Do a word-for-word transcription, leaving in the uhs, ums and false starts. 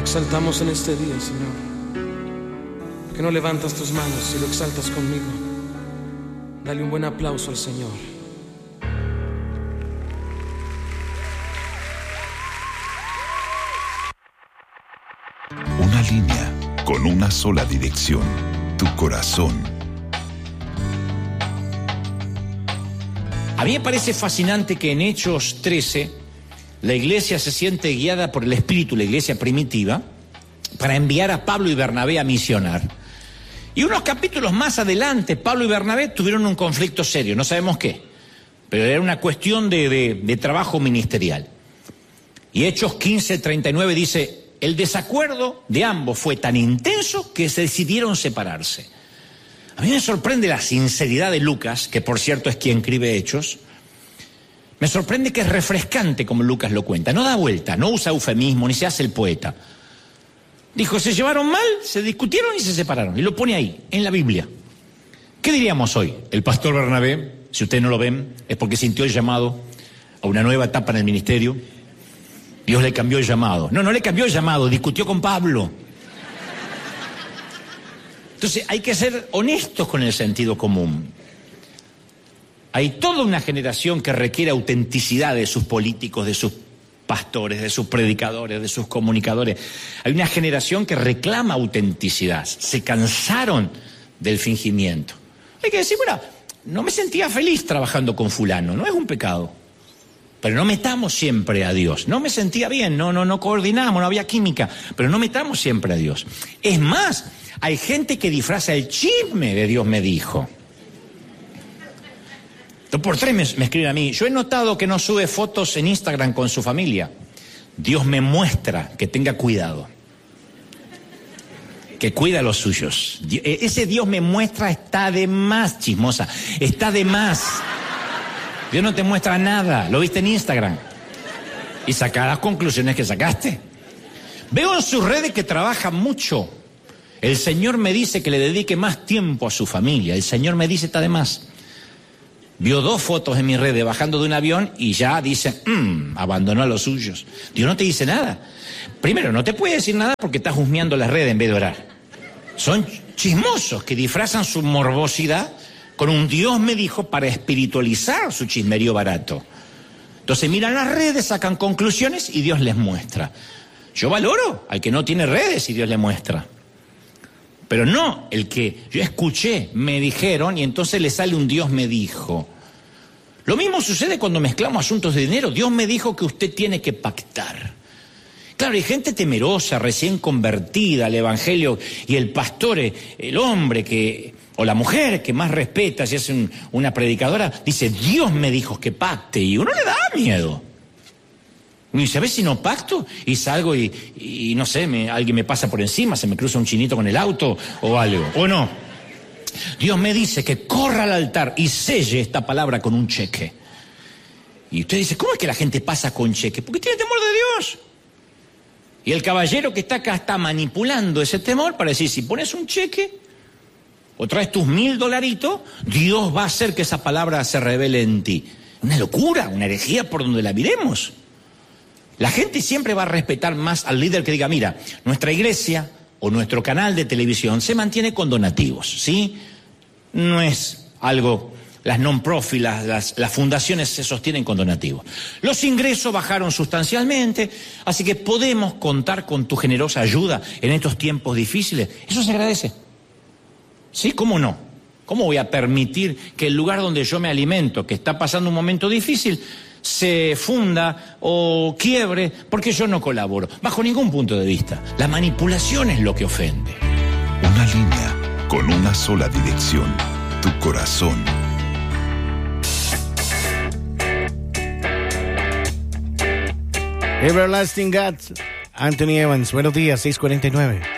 exaltamos en este día, Señor. ¿Por qué no levantas tus manos y lo exaltas conmigo? Dale un buen aplauso al Señor. Una línea con una sola dirección, tu corazón. A mí me parece fascinante que en Hechos trece la iglesia se siente guiada por el Espíritu, la iglesia primitiva, para enviar a Pablo y Bernabé a misionar. Y unos capítulos más adelante, Pablo y Bernabé tuvieron un conflicto serio, no sabemos qué, pero era una cuestión de, de, de trabajo ministerial. Y Hechos quince, treinta y nueve dice: el desacuerdo de ambos fue tan intenso que se decidieron separarse. A mí me sorprende la sinceridad de Lucas, que por cierto es quien escribe Hechos. Me sorprende que es refrescante como Lucas lo cuenta. No da vuelta, no usa eufemismo, ni se hace el poeta. Dijo, se llevaron mal, se discutieron y se separaron. Y lo pone ahí, en la Biblia. ¿Qué diríamos hoy? El pastor Bernabé, si ustedes no lo ven, es porque sintió el llamado a una nueva etapa en el ministerio. Dios le cambió el llamado. No, no le cambió el llamado, discutió con Pablo. Entonces hay que ser honestos con el sentido común. Hay toda una generación que requiere autenticidad de sus políticos, de sus pastores, de sus predicadores, de sus comunicadores. Hay una generación que reclama autenticidad. Se cansaron del fingimiento. Hay que decir, bueno, no me sentía feliz trabajando con fulano, no es un pecado. Pero no metamos siempre a Dios. No me sentía bien, no, no, no coordinamos, no había química, pero no metamos siempre a Dios. Es más, hay gente que disfraza el chisme de Dios me dijo. Por tres me, me escriben a mí, yo he notado que no sube fotos en Instagram con su familia. Dios me muestra que tenga cuidado, que cuida a los suyos. Ese Dios me muestra está de más, chismosa, está de más. Dios no te muestra nada, lo viste en Instagram y saca las conclusiones que sacaste. Veo en sus redes que trabaja mucho. El Señor me dice que le dedique más tiempo a su familia. El Señor me dice está de más. Vio dos fotos en mis redes bajando de un avión y ya dice, mmm, abandonó a los suyos. Dios no te dice nada. Primero, no te puede decir nada porque estás husmeando las redes en vez de orar. Son chismosos que disfrazan su morbosidad con un Dios me dijo para espiritualizar su chismerío barato. Entonces miran las redes, sacan conclusiones y Dios les muestra. Yo valoro al que no tiene redes y Dios le muestra. Pero no el que yo escuché, me dijeron, y entonces le sale un Dios me dijo. Lo mismo sucede cuando mezclamos asuntos de dinero. Dios me dijo que usted tiene que pactar. Claro, hay gente temerosa, recién convertida al evangelio, y el pastor, el hombre que, o la mujer que más respeta, si es un, una predicadora, dice, Dios me dijo que pacte, y uno le da miedo. Y dice, a ver si no pacto y salgo y, y no sé, me, alguien me pasa por encima, se me cruza un chinito con el auto o algo, o no. Dios me dice que corra al altar y selle esta palabra con un cheque. Y usted dice, ¿cómo es que la gente pasa con cheque? Porque tiene temor de Dios. Y el caballero que está acá está manipulando ese temor para decir, si pones un cheque o traes tus mil dolaritos, Dios va a hacer que esa palabra se revele en ti. Una locura, una herejía por donde la miremos. La gente siempre va a respetar más al líder que diga, mira, nuestra iglesia o nuestro canal de televisión se mantiene con donativos, ¿sí? No es algo, las non-profit, las, las, las fundaciones se sostienen con donativos. Los ingresos bajaron sustancialmente, así que podemos contar con tu generosa ayuda en estos tiempos difíciles. Eso se agradece. ¿Sí? ¿Cómo no? ¿Cómo voy a permitir que el lugar donde yo me alimento, que está pasando un momento difícil, se funda o quiebre porque yo no colaboro? Bajo ningún punto de vista. La manipulación es lo que ofende. Una línea con una sola dirección, tu corazón. Everlasting God, Anthony Evans, buenos días, seis cuarenta y nueve.